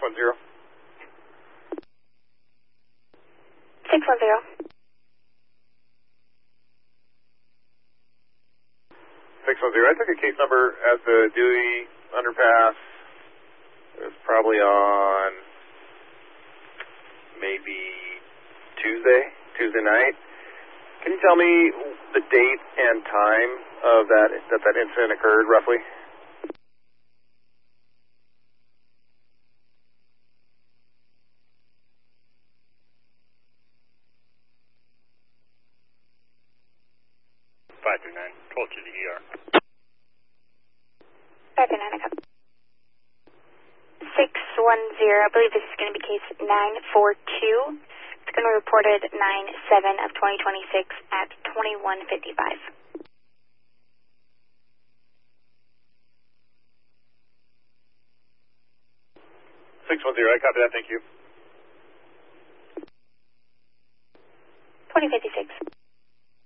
610. 610. 610. I took a case number at the Dewey underpass. It was probably on maybe Tuesday night. Can you tell me the date and time of that incident occurred, roughly? Told you the ER. 539, I got 610. I believe this is going to be case 942. It's going to be reported 9/7 of 2026 at 21:55. 610. I copy that. Thank you. 2056.